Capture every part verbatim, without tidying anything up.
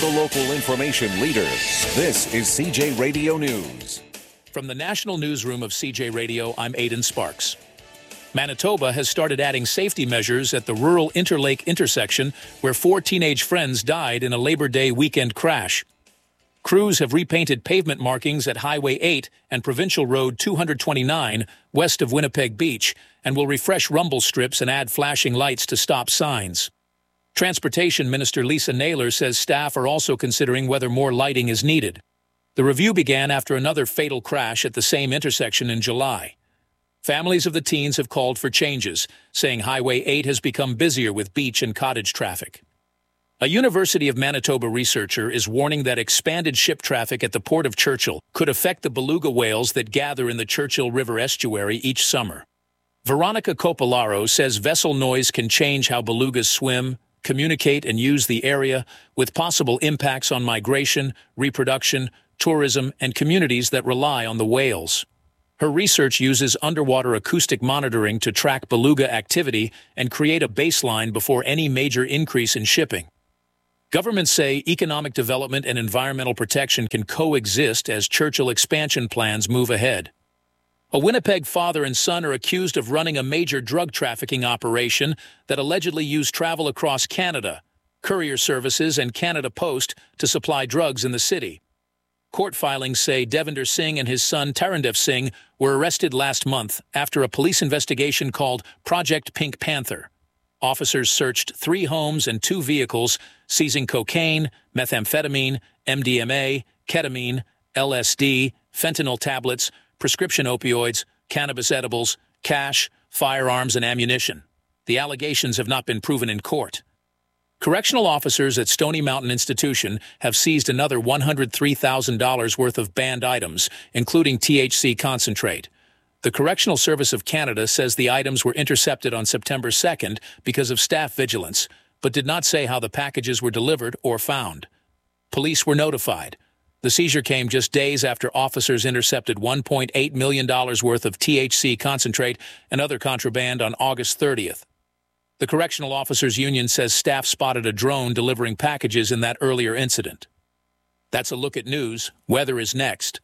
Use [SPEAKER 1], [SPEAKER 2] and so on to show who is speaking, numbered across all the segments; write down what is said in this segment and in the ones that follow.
[SPEAKER 1] the local information leader. This is C J Radio News.
[SPEAKER 2] From the National Newsroom of C J Radio, I'm Aidan Sparks. Manitoba has started adding safety measures at the rural Interlake intersection where four teenage friends died in a Labor Day weekend crash. Crews have repainted pavement markings at Highway eight and Provincial Road two twenty-nine west of Winnipeg Beach and will refresh rumble strips and add flashing lights to stop signs. Transportation Minister Lisa Naylor says staff are also considering whether more lighting is needed. The review began after another fatal crash at the same intersection in July. Families of the teens have called for changes, saying Highway eight has become busier with beach and cottage traffic. A University of Manitoba researcher is warning that expanded ship traffic at the Port of Churchill could affect the beluga whales that gather in the Churchill River estuary each summer. Veronica Copolaro says vessel noise can change how belugas swim, communicate, and use the area, with possible impacts on migration, reproduction, tourism, and communities that rely on the whales. Her research uses underwater acoustic monitoring to track beluga activity and create a baseline before any major increase in shipping. Governments say economic development and environmental protection can coexist as Churchill expansion plans move ahead. A Winnipeg father and son are accused of running a major drug trafficking operation that allegedly used travel across Canada, courier services, and Canada Post to supply drugs in the city. Court filings say Devinder Singh and his son Tarandev Singh were arrested last month after a police investigation called Project Pink Panther. Officers searched three homes and two vehicles, seizing cocaine, methamphetamine, M D M A, ketamine, L S D, fentanyl tablets, prescription opioids, cannabis edibles, cash, firearms, and ammunition. The allegations have not been proven in court. Correctional officers at Stony Mountain Institution have seized another one hundred three thousand dollars worth of banned items, including T H C concentrate. The Correctional Service of Canada says the items were intercepted on September second because of staff vigilance, but did not say how the packages were delivered or found. Police were notified. The seizure came just days after officers intercepted one point eight million dollars worth of T H C concentrate and other contraband on August thirtieth. The Correctional Officers Union says staff spotted a drone delivering packages in that earlier incident. That's a look at news. Weather is next.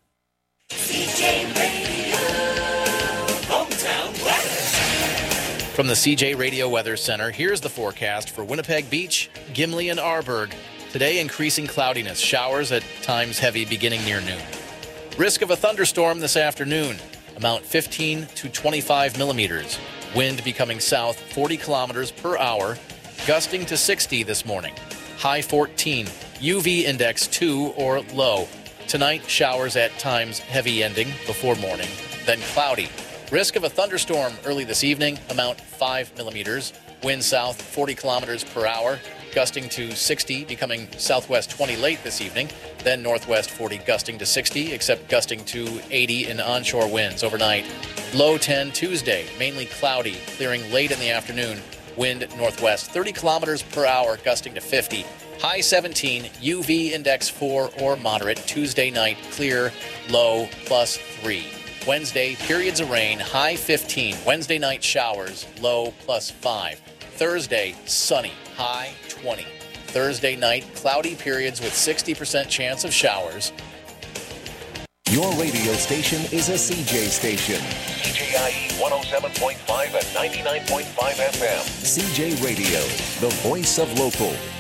[SPEAKER 3] C J Radio, hometown weather.
[SPEAKER 4] From the C J Radio Weather Center, here's the forecast for Winnipeg Beach, Gimli, and Arborg. Today, increasing cloudiness, showers at times heavy beginning near noon. Risk of a thunderstorm this afternoon, amount fifteen to twenty-five millimeters. Wind becoming south forty kilometers per hour, gusting to sixty this morning. High fourteen, U V index two or low. Tonight, showers at times heavy ending before morning, then cloudy. Risk of a thunderstorm early this evening, amount five millimeters. Wind south forty kilometers per hour, gusting to sixty, becoming southwest twenty late this evening, then northwest forty gusting to sixty, except gusting to eighty in onshore winds overnight. Low ten Tuesday, mainly cloudy, clearing late in the afternoon. Wind northwest thirty kilometers per hour, gusting to fifty. High seventeen, U V index four or moderate. Tuesday night, clear, low plus three. Wednesday, periods of rain, high fifteen. Wednesday night, showers, low plus five. Thursday, sunny, high twenty. Thursday night, cloudy periods with sixty percent chance of showers.
[SPEAKER 1] Your radio station is a C J station.
[SPEAKER 3] C J I E one oh seven point five and ninety-nine point five F M.
[SPEAKER 1] C J Radio, the voice of local.